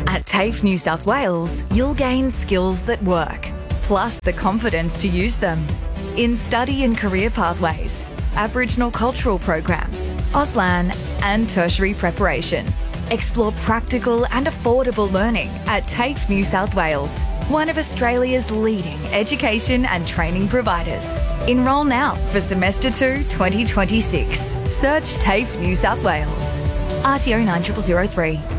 At TAFE New South Wales, you'll gain skills that work, plus the confidence to use them. In study and career pathways, Aboriginal cultural programs, Auslan and tertiary preparation. Explore practical and affordable learning at TAFE New South Wales, one of Australia's leading education and training providers. Enrol now for Semester 2 2026. Search TAFE New South Wales. RTO 9003.